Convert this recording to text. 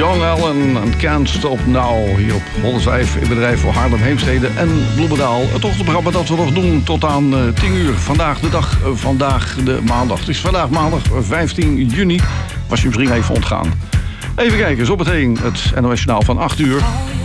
John Allen en Can't Stop Now. Hier op 105 in bedrijf voor Haarlem, Heemstede en Bloemendaal. Het ochtendprogramma dat we nog doen tot aan 10 uur. Vandaag de dag, vandaag de maandag. Het is vandaag maandag 15 juni. Was je misschien even ontgaan. Even kijken, zo meteen het NOS Journaal van 8 uur.